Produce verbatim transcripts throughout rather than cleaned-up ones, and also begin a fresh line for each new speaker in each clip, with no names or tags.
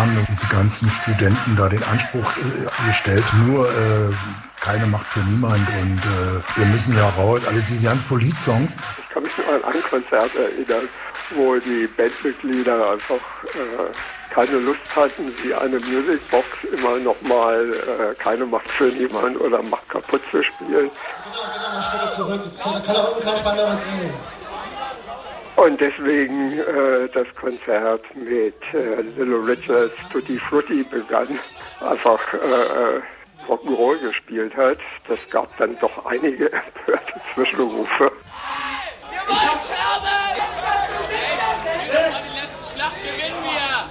haben die ganzen Studenten da den Anspruch äh, gestellt, nur äh, keine Macht für niemand und äh, wir müssen ja raus, alle diese ganzen Politsongs.
Ich kann mich nur an ein Konzert erinnern, wo die Bandmitglieder einfach äh, keine Lust hatten, wie eine Musicbox immer nochmal äh, keine Macht für niemand oder Macht kaputt zu spielen. Und deswegen äh, das Konzert mit äh, Little Richards Tutti Frutti begann, einfach äh, Rock'n'Roll gespielt hat. Das gab dann doch einige empörte Zwischenrufe.
Die letzte Schlacht gewinnen wir!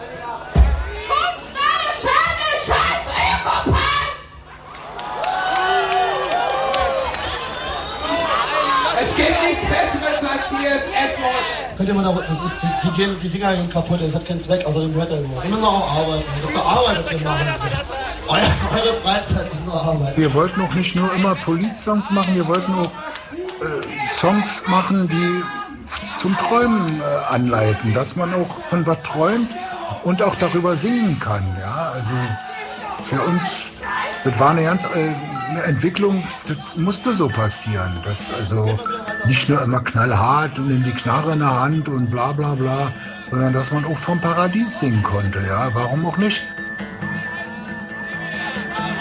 Es gibt nichts Besseres als hier das S-Wort.
Könnt ihr mal da, das ist, die, die, gehen, die Dinger gehen kaputt, das hat keinen Zweck, außerdem hört er immer. Wir müssen auch arbeiten. Das ist doch Arbeit, was wir machen. Eure, eure Freizeit ist nur Arbeit.
Wir wollten auch nicht nur immer Polizsongs machen, wir wollten auch äh, Songs machen, die zum Träumen äh, anleiten, dass man auch von was träumt und auch darüber singen kann. Ja? Also für uns, das war eine ganz äh, eine Entwicklung, das musste so passieren. Das also nicht nur immer knallhart und in die Knarre in der Hand und bla bla bla, sondern dass man auch vom Paradies singen konnte. Ja, warum auch nicht?